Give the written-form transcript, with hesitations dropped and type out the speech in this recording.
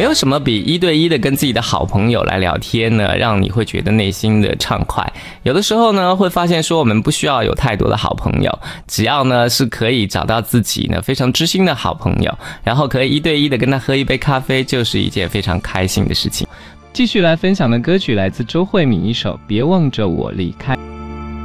没有什么比1对1的跟自己的好朋友来聊天呢，让你会觉得内心的畅快。有的时候呢，会发现说我们不需要有太多的好朋友，只要呢是可以找到自己呢非常知心的好朋友，然后可以1对1的跟他喝一杯咖啡，就是一件非常开心的事情。继续来分享的歌曲来自周慧敏一首《别望着我离开》。